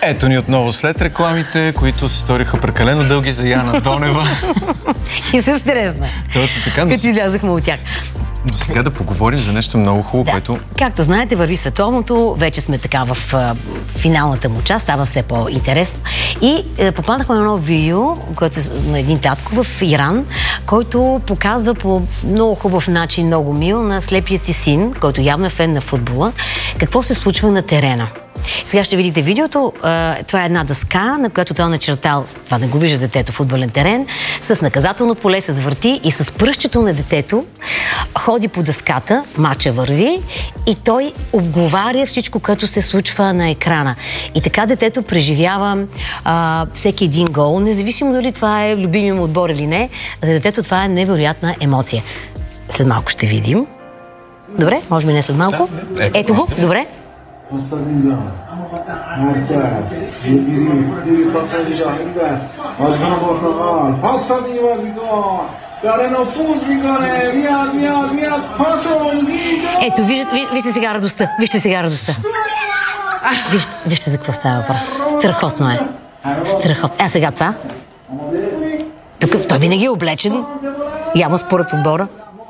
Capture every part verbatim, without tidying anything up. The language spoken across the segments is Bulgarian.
Ето ни отново след рекламите, които се сториха прекалено дълги за Яна Донева. И се стресна. Точно така. Като излязахме от тях. Но сега да поговорим за нещо много хубаво, да. което... Както знаете, върви световното, вече сме така в а, финалната му част, става все по-интересно. И е, попаднахме на едно видео, което е на един татко в Иран, който показва по много хубав начин, много мил, на слепият си син, който явно е фен на футбола, какво се случва на терена. Сега ще видите видеото. Това е една дъска, на която той е начертал, това не го вижда детето, футболен терен, с наказателно поле, с върти и с пръстчето на детето ходи по дъската, мача върви и той обговаря всичко, което се случва на екрана. И така детето преживява а, всеки един гол, независимо дали това е любимият му отбор или не. За детето това е невероятна емоция. След малко ще видим. Добре? Може би не след малко. Ето, Ето го, добре. Pasta Dinga. Marta. Diri, diri pasta Dinga. Azgana Portugal. Pasta Dinga. Карено фут викане. Вият, вият, вият. Паса Dinga. Ето, вижте, вижте сега радостта. Вижте сега радостта. Вижте, вижте за какво става въпрос. Страхотно е. Страхотно. А сега това? Тук той винаги е облечен. Явно според отбора.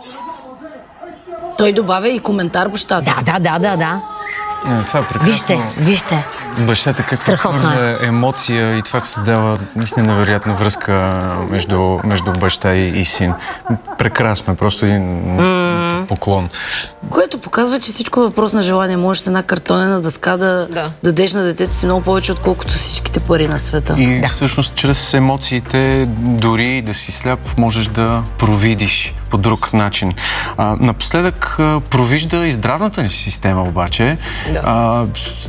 Той добавя и коментар бащата. Да, да, да, да, да. Не, това е прекрасно. Вижте, вижте. Бащата каква хвърля емоция и това се дава наистина невероятна връзка между, между баща и, и син. Прекрасно е, просто един mm. поклон. Което показва, че всичко е въпрос на желание. Можеш с една картонена дъска да, да. дадеш на детето си много повече, отколкото всичките пари на света. И да. всъщност чрез емоциите, дори да си сляп, можеш да провидиш по друг начин. А, напоследък а, провижда и здравната ни система обаче. Да. А,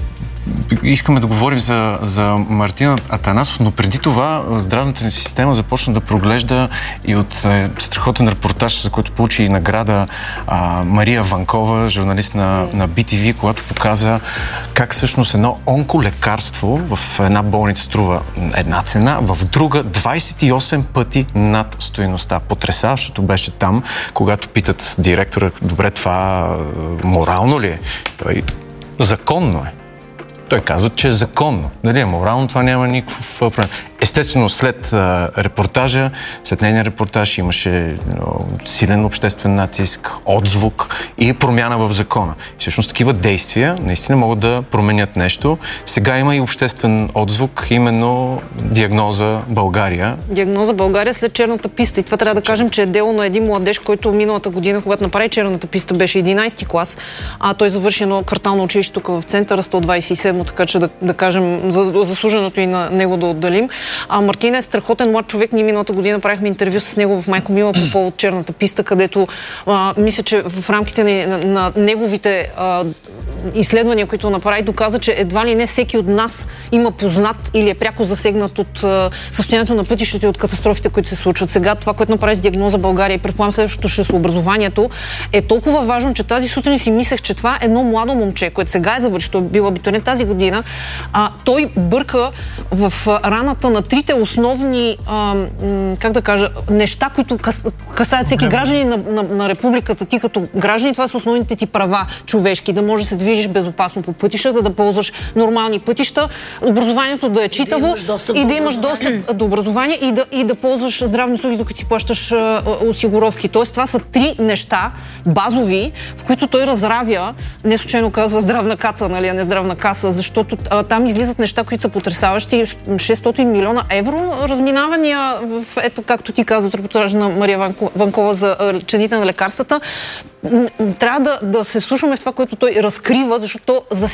искаме да говорим за, за Мартин Атанасов, но преди това здравната ни система започна да проглежда и от е, страхотен репортаж, за който получи и награда а, Мария Ванкова, журналист на, на би ти ви, която показа как всъщност едно онколекарство в една болница струва една цена, в друга двайсет и осем пъти над стойността. Потресаващото беше там, когато питат директора, добре, това морално ли е? Той законно е. Той казва, че е законно. Нали, морално това няма никакъв проблем. Естествено, след а, репортажа, след нейния репортаж имаше но, силен обществен натиск, отзвук и промяна в закона. И всъщност такива действия наистина могат да променят нещо. Сега има и обществен отзвук, именно диагноза България. Диагноза България след черната писта. И това трябва да кажем, че е дело на един младеж, който миналата година, когато направи черната писта, беше единайсети клас, а той завърши едно квартално училище тук в центъра, сто двайсет и седмо, така че да, да кажем за заслуженото и на него да отделим. А Мартин е страхотен млад човек. Ние миналата година правихме интервю с него в Майко Мила по повод черната писта, където а, мисля, че в рамките на, на, на неговите а, изследвания, които направи, доказа, че едва ли не всеки от нас има познат или е пряко засегнат от а, състоянието на пътищата и от катастрофите, които се случват. Сега това, което направи с диагноза България и предполагам следващото ще с образованието, е толкова важно, че тази сутрин си мислех, че това е едно младо момче, което сега е завършил, той бил абитуриент тази година, а, той бърка в раната на трите основни, а, как да кажа, неща, които касаят всеки гражданин на, на, на републиката. Ти като граждани, това са основните ти права човешки, да можеш да се движиш безопасно по пътищата, да ползваш нормални пътища, образованието да е читаво и да имаш достъп до образование и да, и да ползваш здравни услуги, за които си плащаш а, осигуровки. Тоест, това са три неща базови, в които той разравя, не случайно казва здравна каца, нали, а не здравна каса, защото а, там излизат неща, които са потресаващи. шестстотин милиона евро разминавания в, ето, както ти каза, от репортажа на Мария Ванкова за цените на лекарствата. Трябва да, да се слушаме в това, което той разкрива, защото за